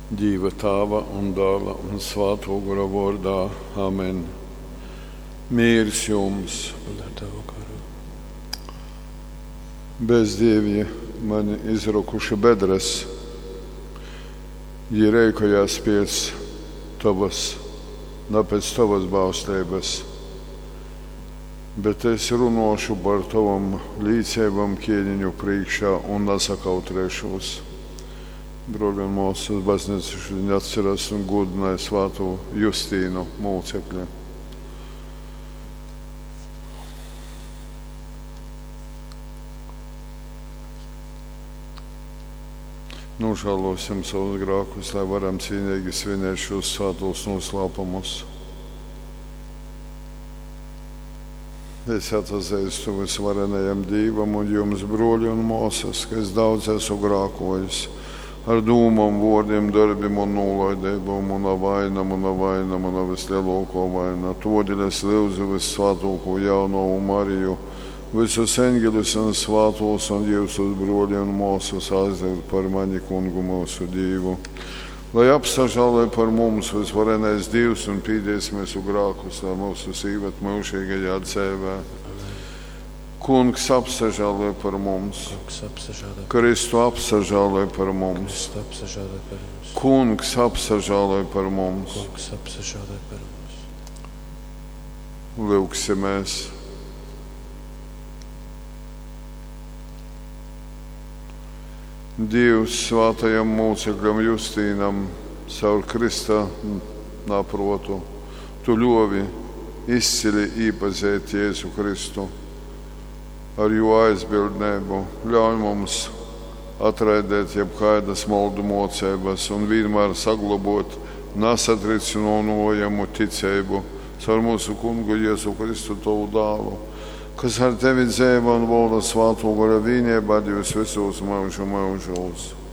Dieva Tēva un Dēla un Svētā gara vārdā. Amen. Mīrs jums! Un ar tavu garu. Bezdievji mani izrakuši bedres, ja reikojās pēc tavas, ne pēc tavas bauslības, bet es runāšu par tavam līdzībām ķēniņu priekšā un nesakautrēšos. Broļi un mūsu baznīca šodien atceras un godināja Svēto Justīnu mūcekļi. Nožēlosim savus grēkus, lai varam cienīgi svinēt šos svētos noslēpumus. Es atzīstu visvarenajam Dievam un jums, broļi un māsas, ka es daudz esmu grēkojis ar dūmām, vārdiem, darbiem un nolaidībām, un vainam, un vislielāko vainu. Todēļ es lūdzu Vissvētāko Jauno Mariju, visus eņģeļus un svētos un jūsus broļi un māsas aizdev par mani kungu mūsu Dievu. Lai apsažālē par mums visvarenais Dievs un pīdēs mūsu grēkus, lai mūsu sīvat mūžīgajā dzīvē. Kungs apsažālē par mums. Kristu apsažālē par mums. Kungs apsažālē par mums. Lūksimies. Dievs svētajam mūcekļam Justīnam caur Krista naprotu, tu ļovi izcili īpazēt Jēzu Kristu. Ar jo aizbildnību ļauj mums atraidēt jebkaidas maldu mocības un vienmēr saglabot nesatricinājumu ticību caur mūsu kungu Jēzu Kristu tavu dēlu, kas ar tevi dzīvo un valda Svētā gara vienībā Dievs visos mūžu mūžos.